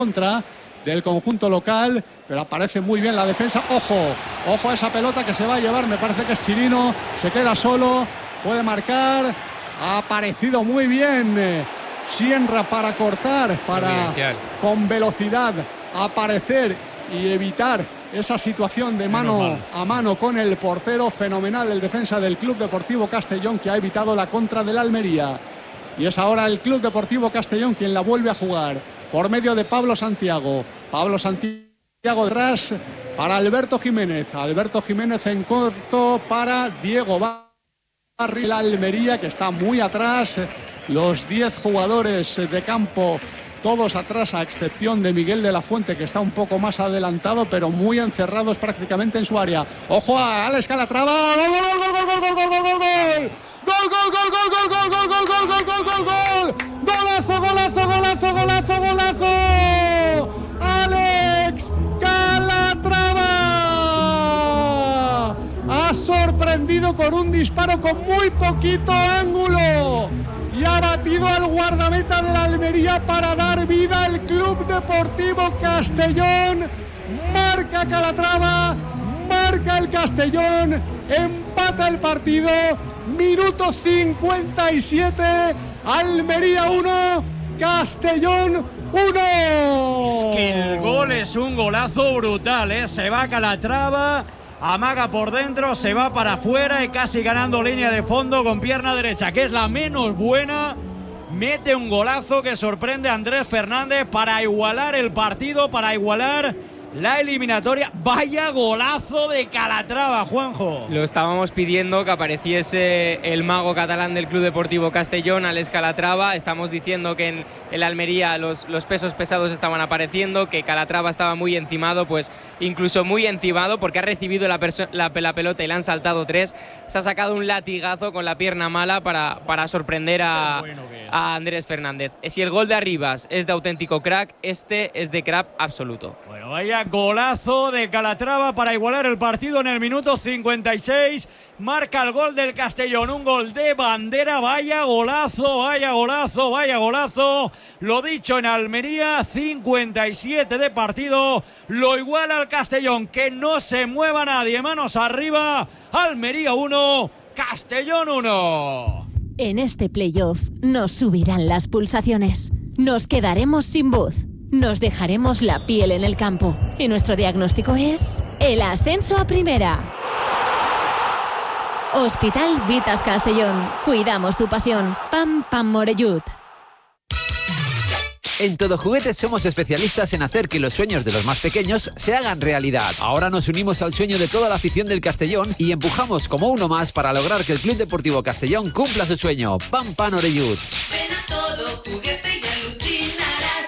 contra del conjunto local, pero aparece muy bien la defensa. Ojo a esa pelota que se va a llevar, me parece que es Chirino, se queda solo, puede marcar, ha aparecido muy bien Sienra para cortar, para con velocidad aparecer y evitar esa situación de mano a mano con el portero. Fenomenal el defensa del Club Deportivo Castellón, que ha evitado la contra del Almería, y es ahora el Club Deportivo Castellón quien la vuelve a jugar por medio de Pablo Santiago detrás para Alberto Jiménez en corto para Diego Barri. La Almería, que está muy atrás, los 10 jugadores de campo todos atrás, a excepción de Miguel de la Fuente, que está un poco más adelantado, pero muy encerrados prácticamente en su área. Ojo a Alex Calatrava. ¡Golazo! Alex Calatrava ha sorprendido con un disparo con muy poquito ángulo y ha batido al guardameta de la Almería para dar vida al Club Deportivo Castellón. Marca Calatrava, marca el Castellón, empata el partido, minuto 57, Almería 1, Castellón 1. Es que el gol es un golazo brutal, ¿eh? Se va Calatrava, amaga por dentro, se va para afuera y casi ganando línea de fondo con pierna derecha, que es la menos buena. Mete un golazo que sorprende a Andrés Fernández para igualar el partido, para igualar la eliminatoria. Vaya golazo de Calatrava, Juanjo. Lo estábamos pidiendo, que apareciese el mago catalán del Club Deportivo Castellón, Alex Calatrava. Estamos diciendo que en el Almería los pesos pesados estaban apareciendo, que Calatrava estaba muy encimado, pues incluso muy encimado, porque ha recibido la pelota y le han saltado 3. Se ha sacado un latigazo con la pierna mala para sorprender a Andrés Fernández. Si el gol de Arribas es de auténtico crack, este es de crack absoluto. Bueno, vaya golazo de Calatrava para igualar el partido en el minuto 56. Marca el gol del Castellón, un gol de bandera. Vaya golazo. Lo dicho, en Almería, 57 de partido. Lo iguala al Castellón, que no se mueva nadie. Manos arriba. Almería 1, Castellón 1. En este playoff nos subirán las pulsaciones. Nos quedaremos sin voz. Nos dejaremos la piel en el campo. Y nuestro diagnóstico es el ascenso a primera. Hospital Vitas Castellón. Cuidamos tu pasión. Pam Pam Orellut. En Todo Juguetes somos especialistas en hacer que los sueños de los más pequeños se hagan realidad. Ahora nos unimos al sueño de toda la afición del Castellón y empujamos como uno más para lograr que el Club Deportivo Castellón cumpla su sueño. Pam Pam Orellut. Ven a Todo Juguete y alucinarás.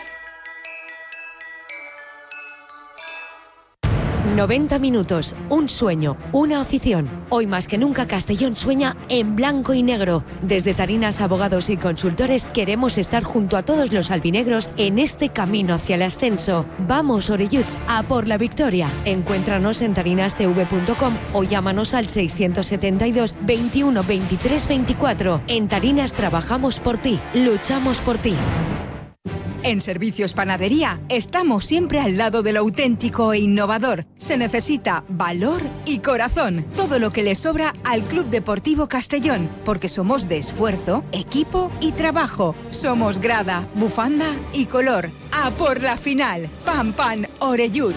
90 minutos, un sueño, una afición. Hoy más que nunca Castellón sueña en blanco y negro. Desde Tarinas Abogados y Consultores queremos estar junto a todos los albinegros en este camino hacia el ascenso. Vamos, Orelluts, a por la victoria. Encuéntranos en tarinastv.com o llámanos al 672 21 23 24. En Tarinas trabajamos por ti, luchamos por ti. En Servicios Panadería estamos siempre al lado de lo auténtico e innovador. Se necesita valor y corazón, todo lo que le sobra al Club Deportivo Castellón, porque somos de esfuerzo, equipo y trabajo. Somos grada, bufanda y color. ¡A por la final! ¡Pam Pam Orellut!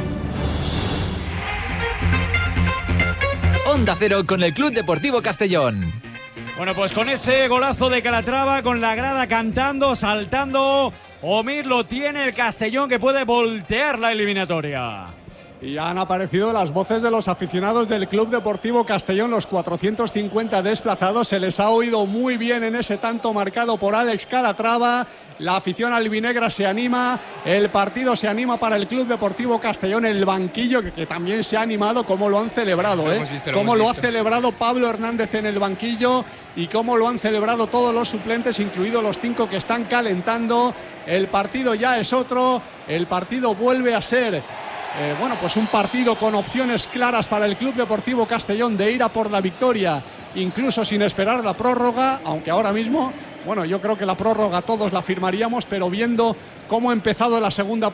Onda Cero con el Club Deportivo Castellón. Bueno, pues con ese golazo de Calatrava, con la grada cantando, saltando, Omir, lo tiene el Castellón, que puede voltear la eliminatoria. Y han aparecido las voces de los aficionados del Club Deportivo Castellón, los 450 desplazados. Se les ha oído muy bien en ese tanto marcado por Alex Calatrava. La afición albinegra se anima, el partido se anima para el Club Deportivo Castellón. El banquillo que también se ha animado, cómo lo han celebrado, cómo lo ha celebrado Pablo Hernández en el banquillo y cómo lo han celebrado todos los suplentes, incluidos los 5 que están calentando. El partido ya es otro, el partido vuelve a ser pues un partido con opciones claras para el Club Deportivo Castellón de ir a por la victoria, incluso sin esperar la prórroga, aunque ahora mismo, yo creo que la prórroga todos la firmaríamos, pero viendo cómo ha empezado la segunda